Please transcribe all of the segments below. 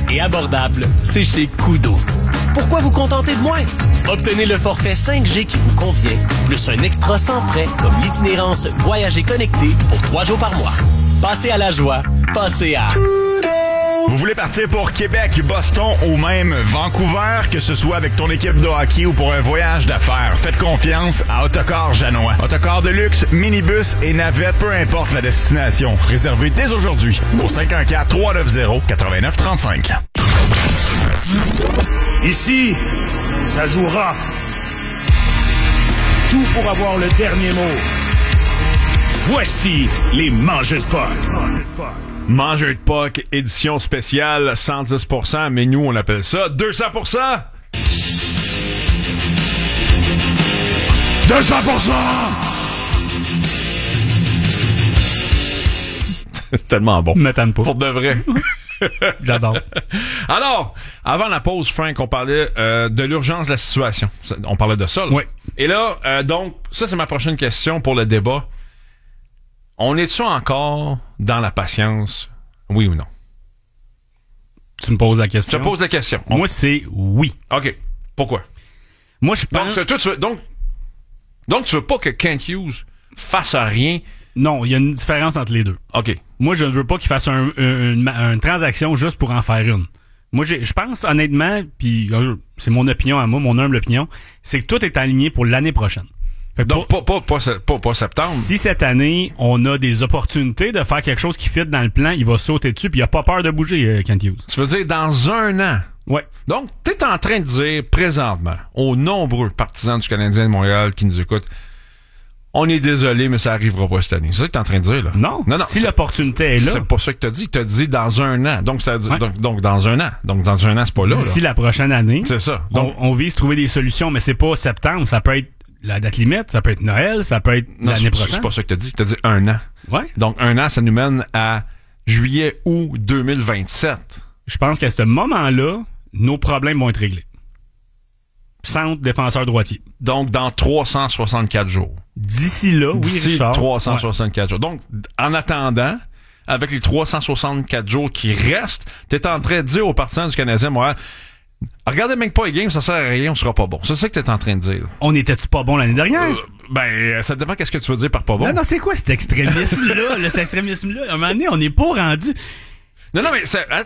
et abordable, c'est chez Kudo. Pourquoi vous contenter de moins? Obtenez le forfait 5G qui vous convient, plus un extra sans frais comme l'itinérance Voyager connecté pour 3 jours par mois. Passez à la joie, passez à... Vous voulez partir pour Québec, Boston ou même Vancouver, que ce soit avec ton équipe de hockey ou pour un voyage d'affaires, faites confiance à Autocar Janois. Autocar de luxe, minibus et navette, peu importe la destination. Réservez dès aujourd'hui au 514-390-8935. Ici, ça joue rough. Tout pour avoir le dernier mot. Voici les Mangeurs de Puck. Mangeurs de Puck, édition spéciale 110%, mais nous, on appelle ça 200%! 200%! C'est tellement bon. M'attends pas. Pour de vrai. J'adore. Alors, avant la pause, Frank, on parlait de l'urgence de la situation. On parlait de ça, là. Oui. Et là, donc, ça, c'est ma prochaine question pour le débat. On est-tu encore dans la patience, oui ou non? Tu me poses la question. Je te pose la question. Moi, c'est oui. OK. Pourquoi? Moi, je pense... Donc, tu veux pas que Kent Hughes fasse rien? Non, il y a une différence entre les deux. OK. Moi, je ne veux pas qu'il fasse une transaction juste pour en faire une. Moi, je pense honnêtement, puis c'est mon opinion à moi, mon humble opinion, c'est que tout est aligné pour l'année prochaine. Donc, pas septembre. Si cette année, on a des opportunités de faire quelque chose qui fit dans le plan, il va sauter dessus, puis il a pas peur de bouger, Kent Hughes. Tu veux dire dans un an? Ouais. Donc, t'es en train de dire présentement aux nombreux partisans du Canadien de Montréal qui nous écoutent, on est désolé, mais ça arrivera pas cette année. C'est ça que t'es en train de dire, là? Non. Si l'opportunité est là. C'est pas ça que t'as dit. T'as dit dans un an. Donc, ça veut dire, donc dans un an. Donc, dans un an, c'est pas là. D'ici la prochaine année. C'est ça. Donc, on vise trouver des solutions, mais c'est pas septembre. Ça peut être la date limite, ça peut être Noël, ça peut être l'année prochaine. C'est pas ça que t'as dit. T'as dit un an. Ouais. Donc, un an, ça nous mène à juillet, août 2027. Je pense qu'à ce moment-là, nos problèmes vont être réglés. Centre, défenseur, droitier. Donc, dans 364 jours. D'ici là, oui, D'ici Richard. 364 jours. Donc, en attendant, avec les 364 jours qui restent, t'es en train de dire aux partisans du Canadien, moi, regardez même pas les games, ça sert à rien, on sera pas bon. C'est ça que t'es en train de dire. On était-tu pas bon l'année dernière? Ça dépend qu'est-ce que tu veux dire par pas bon. Non, c'est quoi cet extrémisme-là? Cet extrémisme-là? À un moment donné, on n'est pas rendu. Non, mais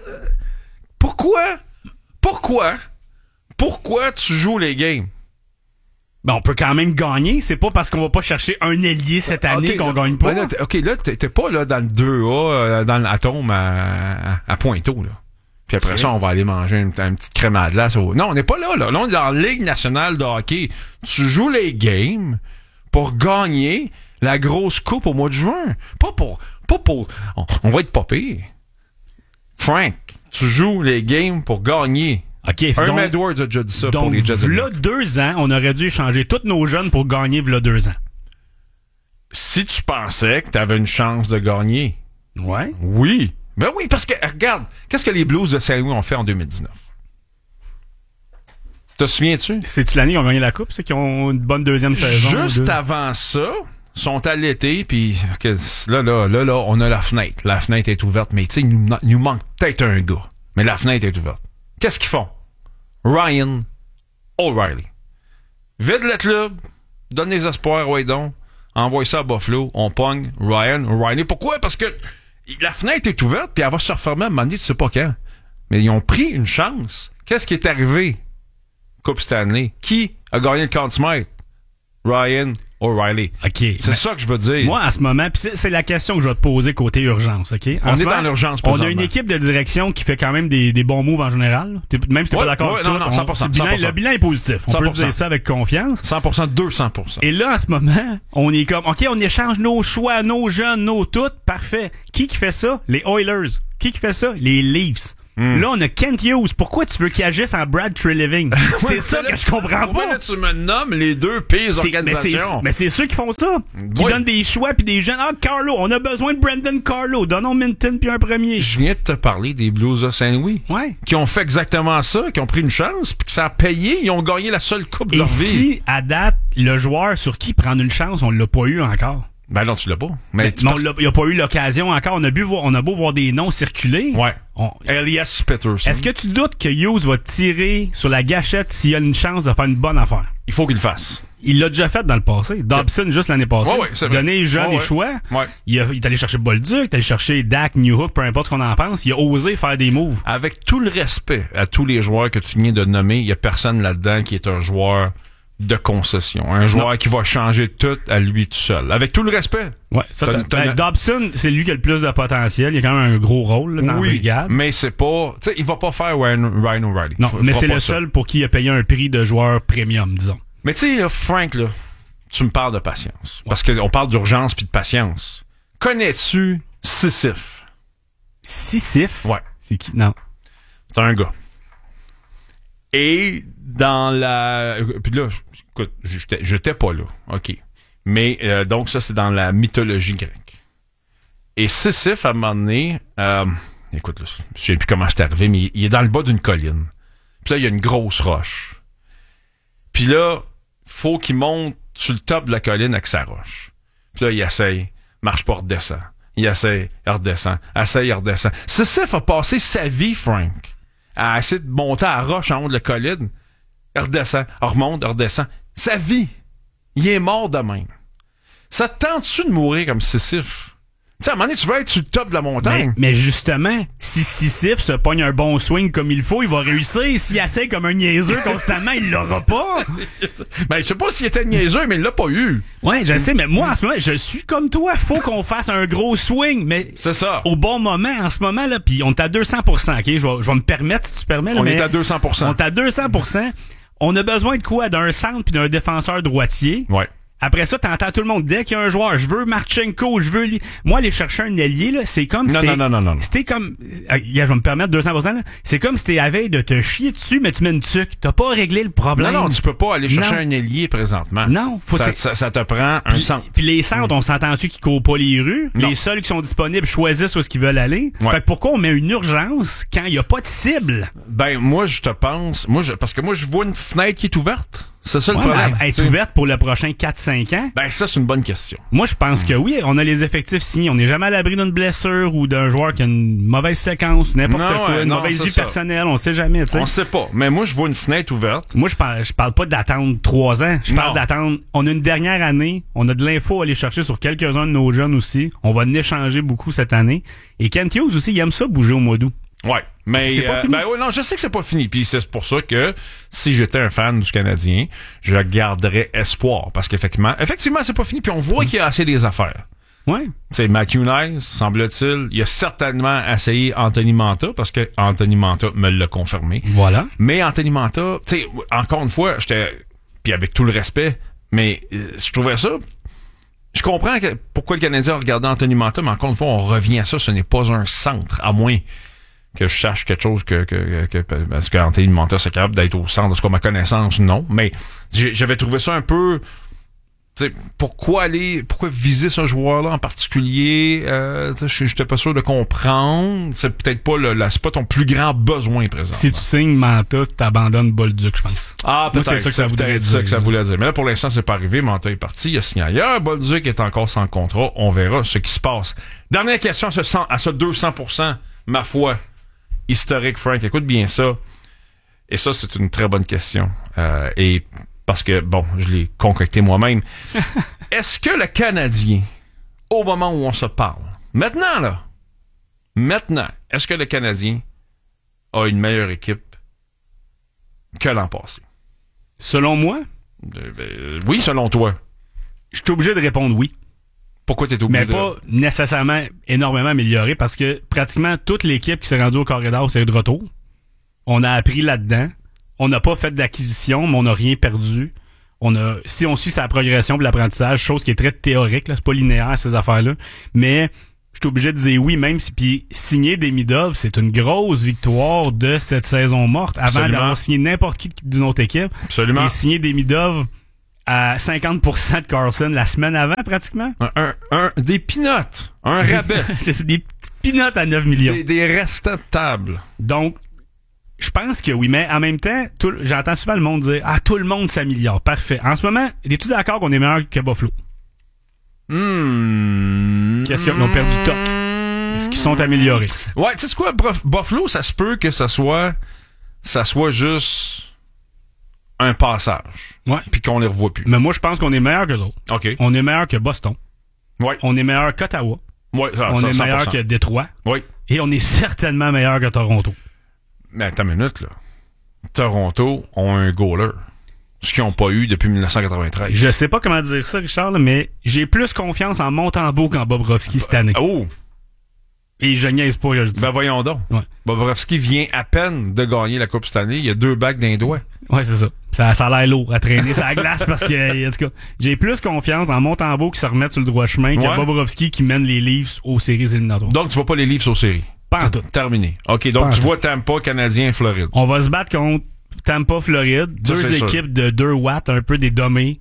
pourquoi tu joues les games? Ben, on peut quand même gagner. C'est pas parce qu'on va pas chercher un ailier cette année qu'on gagne pas. Là, t'es pas là dans le 2A, dans l'atome à Pointeau, là. Puis après ça, on va aller manger une petite crème à glace. Non, on n'est pas là. Là, on est dans la Ligue nationale de hockey. Tu joues les games pour gagner la grosse coupe au mois de juin. Pas pour... On va être pas pire. Frank, tu joues les games pour gagner. OK. Herm Edwards a déjà dit ça pour les Jets. Donc, v'là 2 ans, on aurait dû échanger tous nos jeunes pour gagner v'là 2 ans. Si tu pensais que t'avais une chance de gagner. Ouais. Oui. Ben oui, parce que, regarde, qu'est-ce que les Blues de Saint-Louis ont fait en 2019? Te souviens-tu? C'est-tu l'année qu'ils ont gagné la coupe, ceux qui ont une bonne deuxième saison? Juste avant ça, sont à l'été, puis là, on a la fenêtre. La fenêtre est ouverte, mais tu sais, il nous manque peut-être un gars. Mais la fenêtre est ouverte. Qu'est-ce qu'ils font? Ryan O'Reilly. Vide le club, donne les espoirs, ouais donc, envoie ça à Buffalo, on pogne Ryan O'Reilly. Pourquoi? Parce que la fenêtre est ouverte, puis elle va se refermer à un moment donné, tu sais pas quand. Mais ils ont pris une chance. Qu'est-ce qui est arrivé? Coupe Stanley. Qui a gagné le Conn Smythe? Ryan O'Reilly. OK. C'est ça que je veux dire. Moi, en ce moment, pis c'est la question que je vais te poser côté urgence, OK? On est dans l'urgence présentement. On a une équipe de direction qui fait quand même des bons moves en général. Même si t'es pas d'accord avec tout. Non, 100%. Le bilan est positif. On 100%. Peut dire ça avec confiance. 100%, 200%. Et là, en ce moment, on est comme, OK, on échange nos choix, nos jeunes, nos tout. Parfait. Qui fait ça? Les Oilers. Qui fait ça? Les Leafs. Là, on a Kent Hughes. Pourquoi tu veux qu'il agisse en Brad Treliving? C'est ça que je comprends pas. Là, tu me nommes les deux pires organisations. Mais c'est ceux qui font ça. Qui donnent des choix puis des jeunes. Ah, Carlo, on a besoin de Brandon Carlo. Donnons Minton puis un premier. Je viens de te parler des Blues de Saint-Louis. Ouais. Qui ont fait exactement ça, qui ont pris une chance puis que ça a payé. Ils ont gagné la seule coupe de leur vie. Et si, à date, le joueur sur qui prendre une chance, on l'a pas eu encore. Ben non, tu l'as pas. Mais il n'y a pas eu l'occasion encore. On a beau voir des noms circuler. Ouais. Elias Pettersson. Est-ce que tu doutes que Hughes va tirer sur la gâchette s'il a une chance de faire une bonne affaire? Il faut qu'il le fasse. Il l'a déjà fait dans le passé. Dobson, juste l'année passée. Ouais, c'est vrai. Donné jeune et choix. Ouais. Il est allé chercher Bolduc, il est allé chercher Dak, Newhook, peu importe ce qu'on en pense. Il a osé faire des moves. Avec tout le respect à tous les joueurs que tu viens de nommer, il y a personne là-dedans qui est un joueur de concession. Un joueur qui va changer tout à lui tout seul. Avec tout le respect. Ouais, ça, Dobson, c'est lui qui a le plus de potentiel. Il a quand même un gros rôle là, dans la brigade. Mais c'est pas... Tu sais, il va pas faire Ryan O'Reilly. Non, mais c'est le seul pour qui il a payé un prix de joueur premium, disons. Mais tu sais, Frank, là, tu me parles de patience. Ouais. Parce qu'on parle d'urgence puis de patience. Connais-tu Sisyphe? Sisyphe? Ouais. C'est qui? Non. C'est un gars. Et dans la... Puis là, écoute, j'étais pas là. OK. Mais donc ça, c'est dans la mythologie grecque. Et Sisyphe, à un moment donné... écoute, là, je sais plus comment c'est arrivé, mais il est dans le bas d'une colline. Puis là, il y a une grosse roche. Puis là, faut qu'il monte sur le top de la colline avec sa roche. Puis là, il essaye, marche pas, redescend. Il essaye, il redescend. Essaye, il redescend. Sisyphe a passé sa vie, Frank, à essayer de monter à la roche en haut de la colline. Il redescend, il remonte, il redescend. Sa vie, il est mort de même. Ça te tente-tu de mourir comme Sisyphe? Tu sais, à un moment donné, tu vas être sur le top de la montagne. Mais justement, si Sisyphe se pogne un bon swing comme il faut, il va réussir. S'il essaie comme un niaiseux constamment, il l'aura pas. Ben, je sais pas s'il était niaiseux, mais il l'a pas eu. Ouais, je sais, mais moi, en ce moment, je suis comme toi. Faut qu'on fasse un gros swing, mais c'est ça. Au bon moment, en ce moment, là, puis on est à 200%, OK? Je vais me permettre, si tu permets. Là, on est à 200%. On est à 200%. On a besoin de quoi? D'un centre puis d'un défenseur droitier. Ouais. Après ça, t'entends tout le monde. Dès qu'il y a un joueur, je veux Marchenko, je veux... Moi, aller chercher un ailier, là, c'est comme... Non. C'était comme... Je vais me permettre 200%, là. C'est comme si t'es à veille de te chier dessus, mais tu mets une tuque. T'as pas réglé le problème. Non, tu peux pas aller chercher un ailier présentement. Non. Ça te prend un centre. Puis les centres, on s'entend-tu qu'ils courent pas les rues? Non. Les seuls qui sont disponibles choisissent où est-ce qu'ils veulent aller. Ouais. Fait que pourquoi on met une urgence quand il y a pas de cible? Ben, moi, je te pense... Parce que moi, je vois une fenêtre qui est ouverte. C'est ça le problème. Elle est ouverte pour le prochain 4-5 ans? Ben, ça, c'est une bonne question. Moi, je pense que oui, on a les effectifs signés. On n'est jamais à l'abri d'une blessure ou d'un joueur qui a une mauvaise séquence, n'importe quoi, une mauvaise vie personnelle, on sait jamais, tu sais. On sait pas. Mais moi, je vois une fenêtre ouverte. Moi, je parle pas d'attendre 3 ans. Je parle d'attendre. On a une dernière année. On a de l'info à aller chercher sur quelques-uns de nos jeunes aussi. On va en échanger beaucoup cette année. Et Kent Hughes aussi, il aime ça bouger au mois d'août. Ouais, mais non, je sais que c'est pas fini. Puis c'est pour ça que si j'étais un fan du Canadien, je garderais espoir parce qu'effectivement, c'est pas fini. Puis on voit qu'il y a assez des affaires. Ouais. Tu sais, Matthew Nice, semble-t-il, il a certainement essayé Anthony Manta parce que Anthony Manta me l'a confirmé. Voilà. Mais Anthony Manta, tu sais, encore une fois, puis avec tout le respect, mais je trouvais ça. Je comprends pourquoi le Canadien a regardé Anthony Manta, mais encore une fois, on revient à ça. Ce n'est pas un centre, à moins que je sache quelque chose que parce qu'Anthony Manta c'est capable d'être au centre, de ce qu'à ma connaissance, non. Mais j'avais trouvé ça un peu... Tu sais, pourquoi viser ce joueur-là en particulier? J'étais pas sûr de comprendre. C'est peut-être pas c'est pas ton plus grand besoin présent. Si tu signes Manta, t'abandonnes Bolduc, je pense. Ah, peut-être. Moi, c'est ça que ça voudrait dire. Ça que ça voulait dire. Mais là, pour l'instant, c'est pas arrivé. Manta est parti. Il a signé ailleurs. Bolduc est encore sans contrat. On verra ce qui se passe. Dernière question à ce 200%, ma foi. Historique, Frank. Écoute bien ça. Et ça, c'est une très bonne question. Et parce que, bon, je l'ai concocté moi-même. Est-ce que le Canadien, au moment où on se parle, maintenant, est-ce que le Canadien a une meilleure équipe que l'an passé? Selon moi? Oui, selon toi. Je suis obligé de répondre oui. Pourquoi t'es obligé? Mais pas nécessairement énormément amélioré parce que pratiquement toute l'équipe qui s'est rendue au corridor, c'est de retour. On a appris là-dedans. On n'a pas fait d'acquisition, mais on n'a rien perdu. Si on suit sa progression de l'apprentissage, chose qui est très théorique, là, c'est pas linéaire ces affaires-là, mais je suis obligé de dire oui, même si puis signer Demidov, c'est une grosse victoire de cette saison morte avant d'avoir signé n'importe qui d'une autre équipe. Absolument. Et signer Demidov à 50% de Carlson la semaine avant, pratiquement. Des peanuts. Un rabais. C'est des petites peanuts à 9 millions. Des restants de table. Donc, je pense que oui, mais en même temps, j'entends souvent le monde dire « Ah, tout le monde s'améliore. » Parfait. En ce moment, es-tu d'accord qu'on est meilleur que Buffalo? Qu'est-ce qu'ils ont perdu toc? Est-ce qu'ils sont améliorés? Ouais, tu sais quoi, Buffalo, ça se peut que ça soit juste un passage. Ouais. Puis qu'on les revoit plus. Mais moi, je pense qu'on est meilleur qu'eux autres. OK. On est meilleur que Boston. Ouais. On est meilleur qu'Ottawa. Ouais, On est meilleur que Détroit. Oui. Et on est certainement meilleur que Toronto. Mais attends une minute, là. Toronto ont un goaler. Ce qu'ils n'ont pas eu depuis 1993. Je sais pas comment dire ça, Richard, là, mais j'ai plus confiance en Montembeault qu'en Bobrovski cette année. Oh! Et je niaise pas, là, je dis. Ben voyons donc. Ouais. Bobrovski vient à peine de gagner la Coupe cette année. Il y a 2 bagues d'un doigt. Ouais, c'est ça. Ça a l'air lourd à traîner sur la glace parce que, en tout cas, j'ai plus confiance en Montembeault qui se remet sur le droit chemin qu'à Bobrovski qui mène les Leafs aux séries éliminatoires. Donc, tu vois pas les Leafs aux séries? Pas en tout. Terminé. OK, donc tu vois Tampa, Canadien, Floride. On va se battre contre Tampa, Floride. Ça, Deux équipes de 2 watts, un peu des dommés.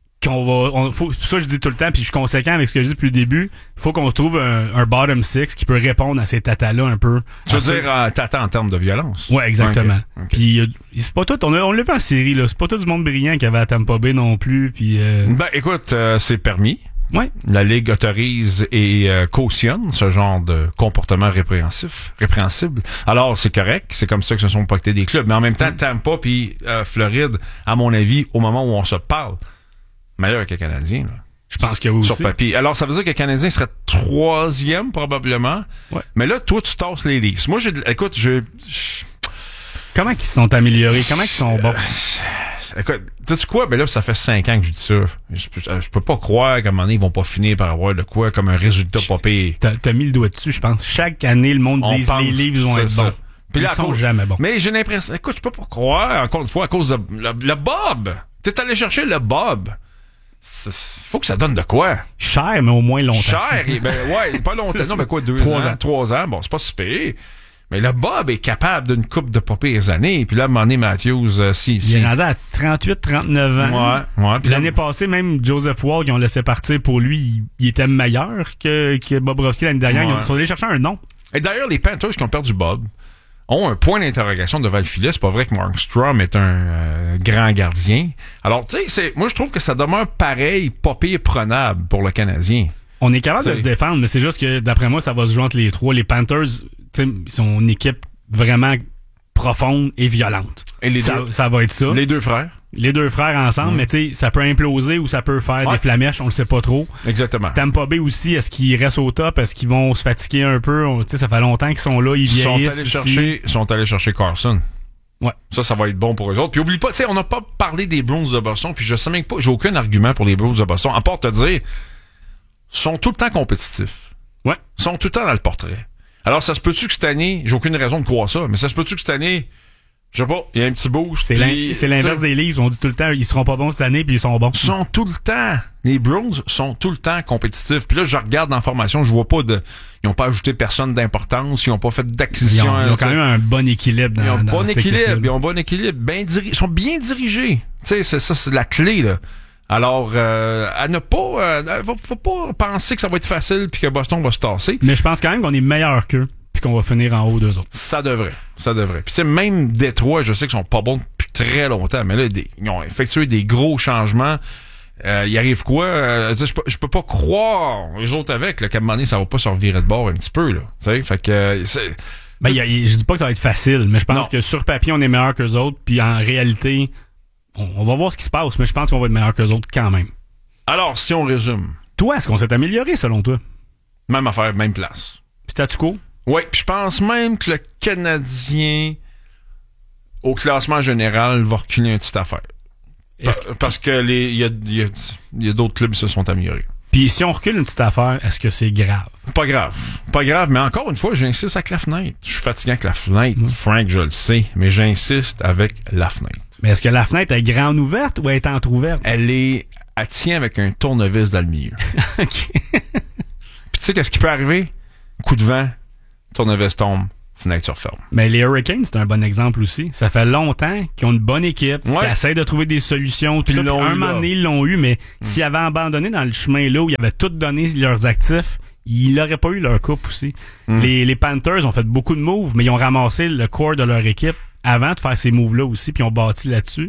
Ça, je dis tout le temps, puis je suis conséquent avec ce que je dis depuis le début. Il faut qu'on se trouve un bottom six qui peut répondre à ces tatas-là un peu. Tu veux dire tata en termes de violence? Ouais, exactement. Okay. Puis c'est pas tout, on l'a vu en série, là. C'est pas tout du monde brillant qui avait à Tampa Bay non plus. Puis Ben, écoute, c'est permis. Ouais. La Ligue autorise et cautionne ce genre de comportement répréhensible. Alors, c'est correct. C'est comme ça que se sont pactés des clubs. Mais en même temps, Tampa puis Floride, à mon avis, au moment où on se parle, meilleur que le Canadien, là. Je pense que oui Sur aussi. papier. Alors, ça veut dire que le Canadien serait 3e, probablement. Ouais. Mais là, toi, tu tasses les Leafs. Moi, écoute, Comment ils se sont améliorés? Comment ils sont bons? Écoute, sais-tu quoi? Ben là, ça fait 5 ans que je dis ça. Je peux pas croire qu'à un moment donné, ils vont pas finir par avoir de quoi comme un résultat pas pire. T'as mis le doigt dessus, je pense. Chaque année, le monde dit les Leafs vont être bons. Puis là, ils sont jamais bons. Mais j'ai l'impression... Écoute, je peux pas croire, encore une fois, à cause de le Bob. T'es allé chercher le Bob. Faut que ça donne de quoi? Cher, mais au moins longtemps. Cher, ben ouais, pas longtemps. Non, mais quoi, 3 ans? 3 ans, bon, c'est pas si pire. Mais le Bob est capable d'une coupe de pas pires années. Puis là, à un moment donné, Matthews, il est rendu à 38, 39 ans. Ouais. Puis l'année passée, même Joseph Wall, qui ont laissé partir pour lui, il était meilleur que Bobrovski l'année dernière. Ouais. Ils sont allés chercher un nom. Et d'ailleurs, les Panthers qui ont perdu Bob ont un point d'interrogation devant le filet. C'est pas vrai que Markstrom est un grand gardien. Alors, tu sais, moi, je trouve que ça demeure pareil, pas pire prenable pour le Canadien. On est capable de se défendre, mais c'est juste que, d'après moi, ça va se jouer entre les trois. Les Panthers, ils sont une équipe vraiment profonde et violente. Et ça va être ça. Les deux frères. Les deux frères ensemble, mais tu sais, ça peut imploser ou ça peut faire des flamèches, on le sait pas trop. Exactement. Tampa Bay aussi, est-ce qu'ils restent au top? Est-ce qu'ils vont se fatiguer un peu? Tu sais, ça fait longtemps qu'ils sont là, ils vieillissent. Sont allés chercher Carson. Ouais. Ça va être bon pour eux autres. Puis oublie pas, tu sais, on n'a pas parlé des Bruins de Boston, puis je sais même pas, j'ai aucun argument pour les Bruins de Boston, à part te dire, sont tout le temps compétitifs. Ouais. Sont tout le temps dans le portrait. Alors, ça se peut-tu que cette année, j'ai aucune raison de croire ça, mais ça se peut-tu que cette année, je sais pas, il y a un petit boost. C'est l'inverse des Leafs. On dit tout le temps, ils seront pas bons cette année, puis ils sont bons. Ils sont tout le temps. Les Bruins sont tout le temps compétitifs. Puis là, je regarde dans la formation, je vois pas ils ont pas ajouté personne d'importance, ils ont pas fait d'acquisition. Ils ont quand même un bon équilibre. Ils ont un bon équilibre. Ils sont bien dirigés. Tu sais, c'est la clé, là. Alors, à ne pas, faut pas penser que ça va être facile puis que Boston va se tasser. Mais je pense quand même qu'on est meilleur qu'eux puis qu'on va finir en haut d'eux autres. Ça devrait. Puis tu sais, même Détroit, je sais qu'ils sont pas bons depuis très longtemps, mais là, ils ont effectué des gros changements. Il arrive quoi? Je peux pas croire, les autres avec, qu'à un moment donné, ça va pas se revirer de bord un petit peu, là. Tu sais, fait que... je dis pas que ça va être facile, mais je pense que sur papier, on est meilleur qu'eux autres, puis en réalité... On va voir ce qui se passe, mais je pense qu'on va être meilleur qu'eux autres quand même. Alors, si on résume. Toi, est-ce qu'on s'est amélioré selon toi? Même affaire, même place. Statu quo? Oui, puis je pense même que le Canadien, au classement général, va reculer une petite affaire. Parce que il y a d'autres clubs qui se sont améliorés. Puis si on recule une petite affaire, est-ce que c'est grave? Pas grave, mais encore une fois, j'insiste avec la fenêtre. Je suis fatigué avec la fenêtre, Frank, je le sais, mais j'insiste avec la fenêtre. Mais est-ce que la fenêtre est grande ouverte ou elle est entrouverte? Elle tient avec un tournevis dans le milieu. OK. Puis tu sais qu'est-ce qui peut arriver? Coup de vent, tournevis tombe, fenêtre se referme. Mais les Hurricanes, c'est un bon exemple aussi. Ça fait longtemps qu'ils ont une bonne équipe, qui essaie de trouver des solutions. Tout ça, puis un moment donné, ils l'ont eu, mais s'ils avaient abandonné dans le chemin là où ils avaient tout donné leurs actifs, ils n'auraient pas eu leur coupe aussi. Les Panthers ont fait beaucoup de moves, mais ils ont ramassé le core de leur équipe avant de faire ces moves-là aussi, puis ils ont bâti là-dessus.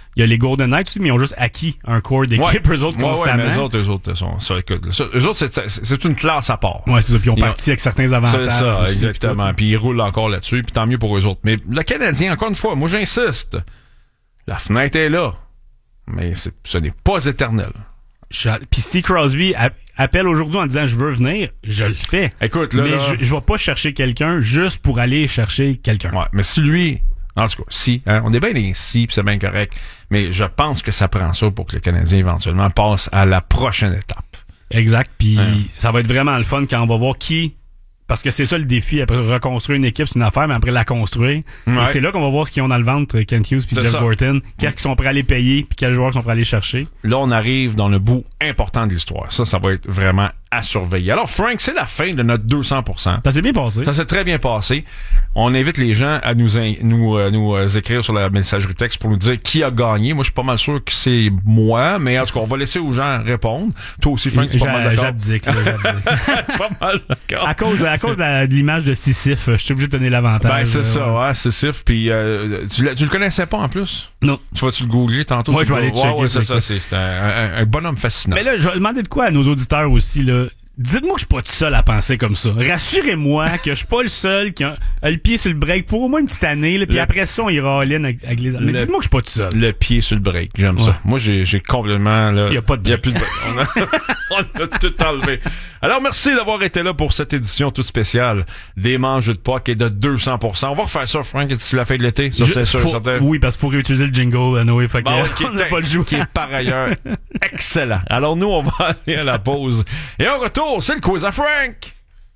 Il y a les Golden Knights aussi, mais ils ont juste acquis un core d'équipe, eux autres, constamment. Ouais, mais eux autres sont ça, écoute, eux autres, c'est une classe à part. Ouais, c'est ça. Puis ils ont parti avec certains avantages. C'est ça, aussi, exactement. Puis ils roulent encore là-dessus, puis tant mieux pour eux autres. Mais le Canadien, encore une fois, moi j'insiste, la fenêtre est là, mais ce n'est pas éternel. Puis si Crosby appelle aujourd'hui en disant je veux venir, je le fais. Écoute, là, mais je vais pas chercher quelqu'un juste pour aller chercher quelqu'un. Ouais, mais si lui, en tout cas, on est bien des si, puis c'est bien correct, mais je pense que ça prend ça pour que le Canadien éventuellement passe à la prochaine étape. Exact, puis ça va être vraiment le fun quand on va voir qui. Parce que c'est ça le défi, après reconstruire une équipe, c'est une affaire, mais après la construire. Ouais. Et c'est là qu'on va voir ce qu'ils ont dans le ventre, Kent Hughes puis Jeff Gorton. Qu'est-ce qu'ils sont prêts à aller payer, puis quels joueurs sont prêts à aller chercher. Là, on arrive dans le bout important de l'histoire. Ça va être vraiment à surveiller. Alors, Frank, c'est la fin de notre 200%. Ça s'est bien passé. Ça s'est très bien passé. On invite les gens à nous écrire sur la messagerie texte pour nous dire qui a gagné. Moi, je suis pas mal sûr que c'est moi, mais en tout cas, on va laisser aux gens répondre. Toi aussi, Frank, tu es pas mal d'accord. J'abdique. Pas mal d'accord. À cause de l'image de Sisyphe, je suis obligé de donner l'avantage. Ben, c'est ça, ouais, Sisyphe. Puis, tu le connaissais pas en plus? Non. Tu vas-tu le googler tantôt? Moi, je vais aller checker. Ouais, c'est ça. C'est un bonhomme fascinant. Mais là, je vais demander de quoi à nos auditeurs aussi, là. Dites-moi que je suis pas tout seul à penser comme ça. Rassurez-moi que je suis pas le seul qui a le pied sur le break pour au moins une petite année, là, puis après ça, on ira all-in avec les... Mais dites-moi que je suis pas tout seul. Le pied sur le break, j'aime ça. Moi, j'ai complètement... Là, il y a pas de break. Il y a plus de break. On a tout enlevé. Alors, merci d'avoir été là pour cette édition toute spéciale des manches de puck et de 200%. On va refaire ça, Frank, d'ici la fin de l'été. Ça, c'est sûr, certain. Oui, parce qu'il faut réutiliser le jingle, Noé. Fait que on n'a pas le jouer. Qui est par ailleurs excellent. Alors, nous, on va aller à la pause. Et on retourne. C'est le quiz à Frank!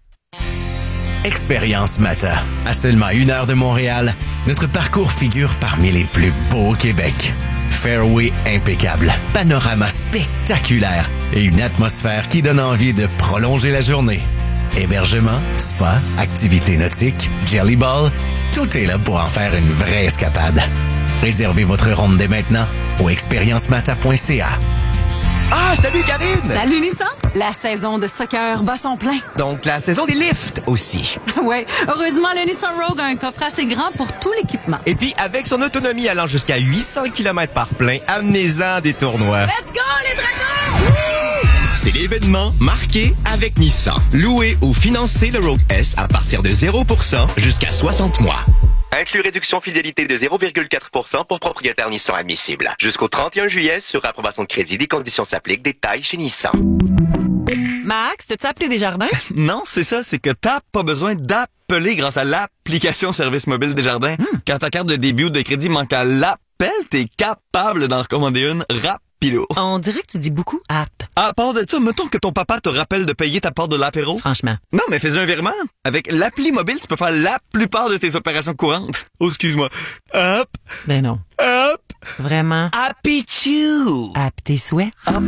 Expérience Mata. À seulement 1 heure de Montréal, notre parcours figure parmi les plus beaux au Québec. Fairway impeccable, panorama spectaculaire et une atmosphère qui donne envie de prolonger la journée. Hébergement, spa, activités nautiques, jelly ball, tout est là pour en faire une vraie escapade. Réservez votre ronde dès maintenant au expériencemata.ca. Ah, salut Karine! Salut Nissan! La saison de soccer bat son plein. Donc la saison des lifts aussi. Ouais, heureusement le Nissan Rogue a un coffre assez grand pour tout l'équipement. Et puis avec son autonomie allant jusqu'à 800 km par plein, amenez-en des tournois. Let's go les dragons! C'est l'événement marqué avec Nissan. Louez ou financez le Rogue S à partir de 0% jusqu'à 60 mois. Inclus réduction fidélité de 0,4% pour propriétaire Nissan admissible. Jusqu'au 31 juillet, sur approbation de crédit, des conditions s'appliquent. Détails chez Nissan. Max, t'as-tu appelé Desjardins? Non, c'est ça, c'est que t'as pas besoin d'appeler grâce à l'application Service Mobile Desjardins. Quand ta carte de débit ou de crédit manque à l'appel, t'es capable d'en recommander une rapido. On dirait que tu dis beaucoup app. À part de ça, mettons que ton papa te rappelle de payer ta part de l'apéro. Franchement. Non, mais fais un virement. Avec l'appli mobile, tu peux faire la plupart de tes opérations courantes. Oh, excuse-moi. Hop. Ben non. Hop. Vraiment. Happy Chew. App tes souhaits.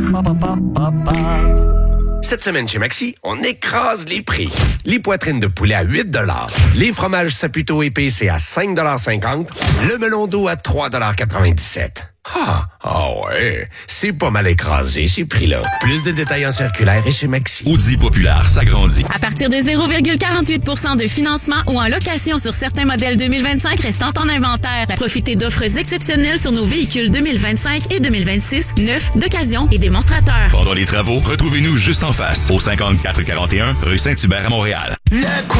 Cette semaine chez Maxi, on écrase les prix. Les poitrines de poulet à 8$. Les fromages Saputo épais, c'est à 5,50$. Le melon d'eau à 3,97$. Ah ouais, c'est pas mal écrasé, ces prix-là. Plus de détails en circulaire et chez Maxi. Audi Populaire s'agrandit. À partir de 0,48% de financement ou en location sur certains modèles 2025 restant en inventaire. Profitez d'offres exceptionnelles sur nos véhicules 2025 et 2026, neufs, d'occasion et démonstrateurs. Pendant les travaux, retrouvez-nous juste en face, au 5441 rue Saint-Hubert à Montréal.